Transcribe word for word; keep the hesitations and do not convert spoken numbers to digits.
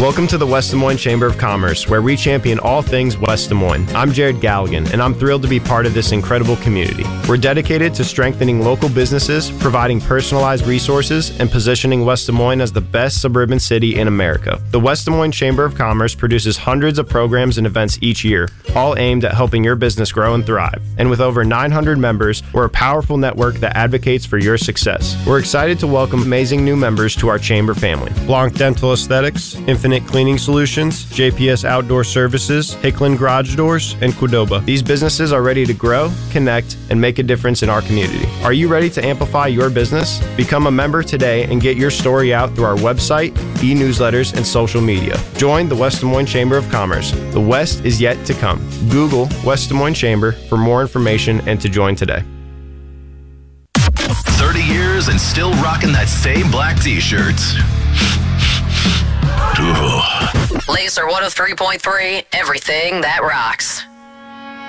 Welcome to the West Des Moines Chamber of Commerce, where we champion all things West Des Moines. I'm Jared Galligan, and I'm thrilled to be part of this incredible community. We're dedicated to strengthening local businesses, providing personalized resources, and positioning West Des Moines as the best suburban city in America. The West Des Moines Chamber of Commerce produces hundreds of programs and events each year, all aimed at helping your business grow and thrive. And with over nine hundred members, we're a powerful network that advocates for your success. We're excited to welcome amazing new members to our chamber family. Blanc Dental Aesthetics, Infinite Cleaning Solutions, J P S Outdoor Services, Hicklin Garage Doors, and Qdoba. These businesses are ready to grow, connect, and make a difference in our community. Are you ready to amplify your business? Become a member today and get your story out through our website, e-newsletters, and social media. Join the West Des Moines Chamber of Commerce. The West is yet to come. Google West Des Moines Chamber for more information and to join today. thirty years and still rocking that same black t-shirt. Laser one oh three point three, everything that rocks.